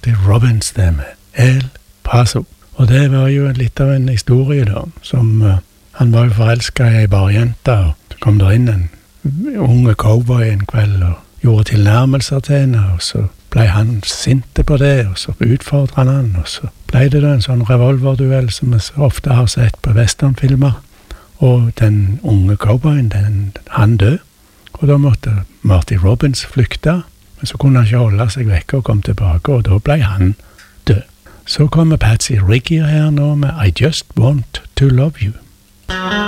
Marty Robbins det med El Paso. Og det var jo litt av en historie da, som han var jo forelsket i ei barjente, og så kom der inn en unge cowboy en kveld og gjorde tilnærmelser til henne, og så ble han sinte på det, og så utfordret han, og så ble det da en sånn revolverduell som vi så ofte har sett på westernfilmer, og den unge cowboyen, han død, og da måtte Marty Robbins flykte, men så kunne han ikke holde seg vekk og kom tilbake, og da ble han død. Så kommer Patsy Riggy her nå med I Just Want to Love You.